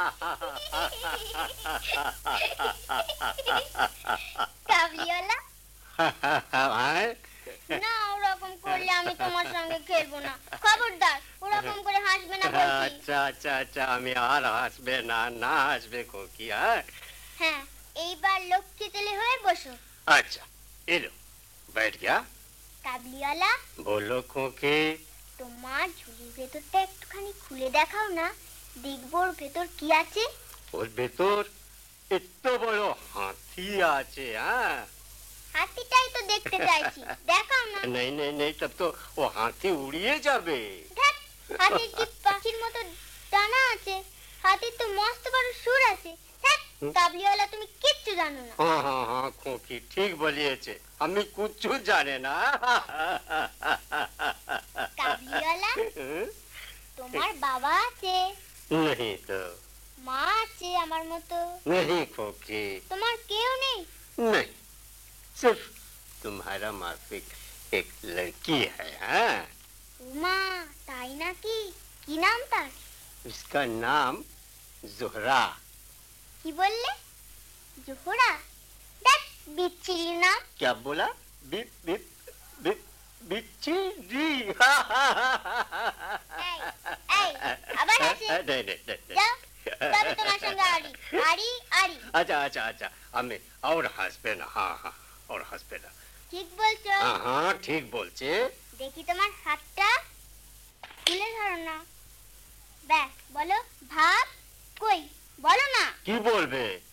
কাবলিওয়ালা না, ওরকম করলে আমি তোমার সঙ্গে খেলবো না, খবরদার ওরকম করে হাসবে না বলছি। আচ্ছা আচ্ছা আচ্ছা, আমি আর হাসবে না, না হাসবে খোকি। হ্যাঁ, এইবার লক্ষ্মী ছেলে হয়ে বসো। अच्छा एलो बैठ गया। কাবলিওয়ালা, बोलो खोके। তোমার ঝুলির ভেতরটা একটুখানি খুলে দেখাও না, দেখবো ওর ভেতর কি আছে। ওর ভেতর এত বড় হাতি আছে। হাতিটাই তো দেখতে চাইছি, দেখাও না। नहीं नहीं नहीं, तब तो वो हाथी उड़िए जाबे। ধ্যাৎ, হাতির কি পাখির মতো ডানা আছে? হাতির তো মস্ত বড় সুর আছে। কাবলিওয়ালা, তুমি কিচ্ছু জানো না। हाँ हाँ हाँ खोकी ठीक बोलिएছে, আমি কুচ্ছু জানে না। কাবলিওয়ালা, তোমার বাবা আছে? नहीं तो। মা আছে আমার মতো? नहीं खोकी। তোমার কেউ নেই? नहीं, सिर्फ तुम्हारा माफिक एक लड़की है। মা, তাই নাকি? কি নাম তার? इसका नाम जोहरा। কি বললে? জোহরা? দেখ, বিচ্ছিরি নাম। क्या बोला? Beep beep beep बिच्छी। আবার আছে? नहीं नहीं नहीं। যাও, তবে তোমার সঙ্গে আড়ি আড়ি আড়ি। अच्छा अच्छा अच्छा, हमें और हंसबे ना। हाँ हाँ, और हंसबे ना। ঠিক বলছো। हाँ हाँ ठीक बोलছে। দেখি তোমার হাতটা খুলে ধরো না। ব্যাস, বলো ভাব। কই, বলো না। কি বলবে?